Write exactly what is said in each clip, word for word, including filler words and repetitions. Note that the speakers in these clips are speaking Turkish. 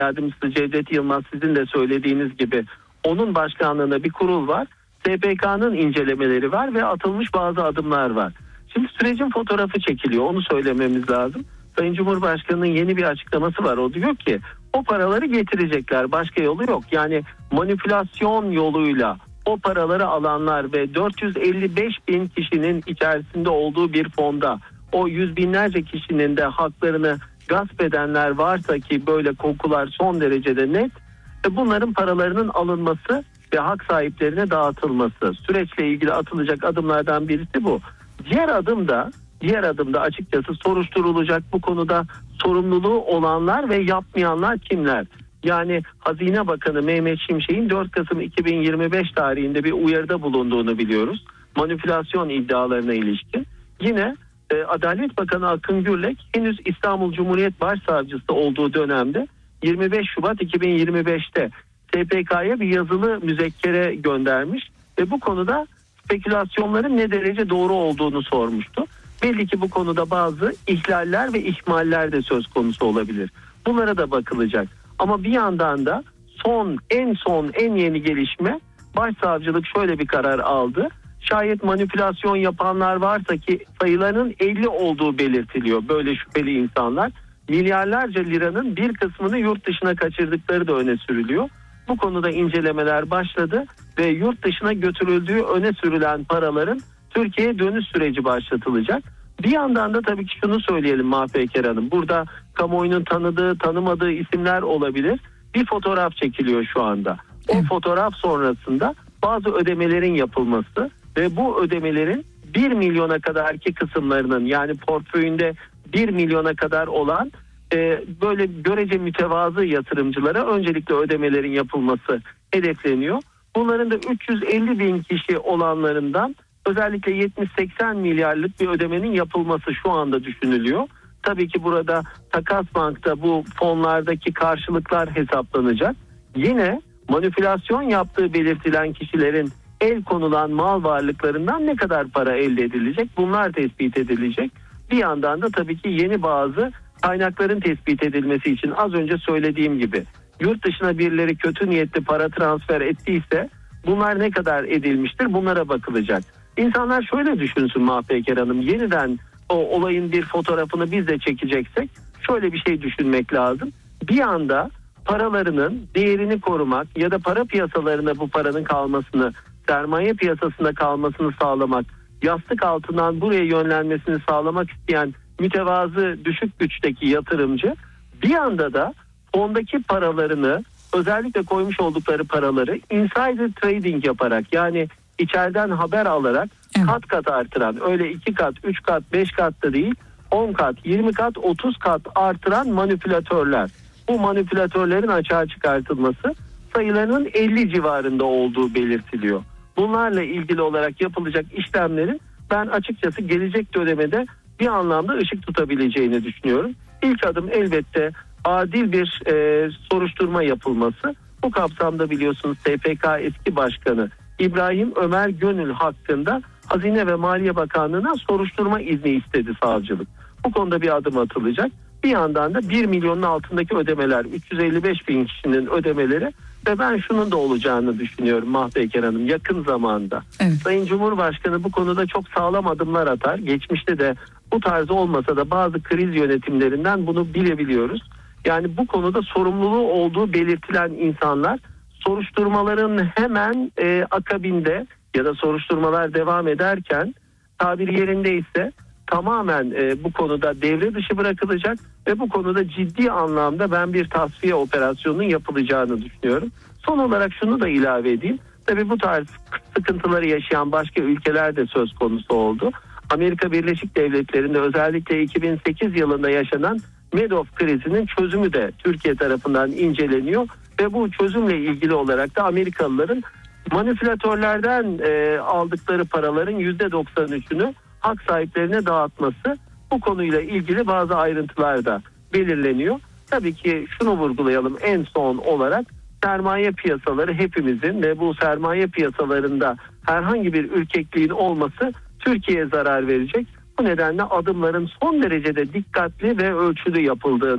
Yardımcısı Cevdet Yılmaz, sizin de söylediğiniz gibi onun başkanlığında bir kurul var. S P K'nın incelemeleri var ve atılmış bazı adımlar var. Şimdi sürecin fotoğrafı çekiliyor, onu söylememiz lazım. Sayın Cumhurbaşkanı'nın yeni bir açıklaması var. O diyor ki o paraları getirecekler, başka yolu yok. Yani manipülasyon yoluyla o paraları alanlar ve dört yüz elli beş bin kişinin içerisinde olduğu bir fonda o yüz binlerce kişinin de haklarını gasp edenler varsa ki böyle kokular son derecede net, bunların paralarının alınması ve hak sahiplerine dağıtılması, süreçle ilgili atılacak adımlardan birisi bu. Diğer adım da diğer adımda açıkçası soruşturulacak bu konuda sorumluluğu olanlar ve yapmayanlar kimler? Yani Hazine Bakanı Mehmet Şimşek'in dört Kasım iki bin yirmi beş tarihinde bir uyarıda bulunduğunu biliyoruz. Manipülasyon iddialarına ilişkin. Yine e, Adalet Bakanı Akın Gürlek henüz İstanbul Cumhuriyet Başsavcısı olduğu dönemde yirmi beş Şubat iki bin yirmi beşte S P K'ya bir yazılı müzekkere göndermiş ve bu konuda spekülasyonların ne derece doğru olduğunu sormuştu. Belli ki bu konuda bazı ihlaller ve ihmaller de söz konusu olabilir. Bunlara da bakılacak. Ama bir yandan da son en son en yeni gelişme, Başsavcılık şöyle bir karar aldı. Şayet manipülasyon yapanlar varsa ki sayılarının elli olduğu belirtiliyor, böyle şüpheli insanlar. Milyarlarca liranın bir kısmını yurt dışına kaçırdıkları da öne sürülüyor. Bu konuda incelemeler başladı ve yurt dışına götürüldüğü öne sürülen paraların Türkiye'ye dönüş süreci başlatılacak. Bir yandan da tabii ki şunu söyleyelim Mahpeker Hanım. Burada kamuoyunun tanıdığı, tanımadığı isimler olabilir. Bir fotoğraf çekiliyor şu anda. O fotoğraf sonrasında bazı ödemelerin yapılması ve bu ödemelerin bir milyona kadarki kısımlarının, yani portföyünde bir milyona kadar olan e, böyle görece mütevazı yatırımcılara öncelikle ödemelerin yapılması hedefleniyor. Bunların da üç yüz elli bin kişi olanlarından özellikle yetmiş seksen milyarlık bir ödemenin yapılması şu anda düşünülüyor. Tabii ki burada Takas Bank'ta bu fonlardaki karşılıklar hesaplanacak. Yine manipülasyon yaptığı belirtilen kişilerin el konulan mal varlıklarından ne kadar para elde edilecek? Bunlar tespit edilecek. Bir yandan da tabii ki yeni bazı kaynakların tespit edilmesi için az önce söylediğim gibi yurt dışına birileri kötü niyetli para transfer ettiyse bunlar ne kadar edilmiştir? Bunlara bakılacak. İnsanlar şöyle düşünsün Mahpeker Hanım, yeniden o olayın bir fotoğrafını biz de çekeceksek şöyle bir şey düşünmek lazım. Bir anda paralarının değerini korumak ya da para piyasalarına bu paranın kalmasını, sermaye piyasasında kalmasını sağlamak, yastık altından buraya yönlenmesini sağlamak isteyen mütevazı düşük güçteki yatırımcı bir anda da fondaki paralarını, özellikle koymuş oldukları paraları insider trading yaparak, yani içeriden haber alarak evet. kat kat artıran, öyle iki kat, üç kat, beş kat da değil, on kat, yirmi kat, otuz kat artıran manipülatörler. Bu manipülatörlerin açığa çıkartılması, sayılarının elli civarında olduğu belirtiliyor. Bunlarla ilgili olarak yapılacak işlemlerin ben açıkçası gelecek dönemde bir anlamda ışık tutabileceğini düşünüyorum. İlk adım elbette adil bir e, soruşturma yapılması. Bu kapsamda biliyorsunuz S P K eski başkanı İbrahim Ömer Gönül hakkında Hazine ve Maliye Bakanlığı'na soruşturma izni istedi savcılık. Bu konuda bir adım atılacak. Bir yandan da bir milyonun altındaki ödemeler, üç yüz elli beş bin kişinin ödemeleri ve ben şunun da olacağını düşünüyorum Mahpeker Hanım yakın zamanda. Evet. Sayın Cumhurbaşkanı bu konuda çok sağlam adımlar atar. Geçmişte de bu tarz olmasa da bazı kriz yönetimlerinden bunu bilebiliyoruz. Yani bu konuda sorumluluğu olduğu belirtilen insanlar soruşturmaların hemen e, akabinde ya da soruşturmalar devam ederken tabiri yerindeyse tamamen e, bu konuda devre dışı bırakılacak ve bu konuda ciddi anlamda ben bir tasfiye operasyonunun yapılacağını düşünüyorum. Son olarak şunu da ilave edeyim. Tabii bu tarz sıkıntıları yaşayan başka ülkeler de söz konusu oldu. Amerika Birleşik Devletleri'nde özellikle iki bin sekiz yılında yaşanan Madoff krizinin çözümü de Türkiye tarafından inceleniyor ve bu çözümle ilgili olarak da Amerikalıların manipülatörlerden e, aldıkları paraların yüzde doksan üçünü hak sahiplerine dağıtması, bu konuyla ilgili bazı ayrıntılar da belirleniyor. Tabii ki şunu vurgulayalım en son olarak, sermaye piyasaları hepimizin ve bu sermaye piyasalarında herhangi bir ürkekliğin olması Türkiye'ye zarar verecek. Bu nedenle adımların son derecede dikkatli ve ölçülü yapıldığını,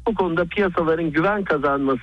Bu konuda piyasaların güven kazanması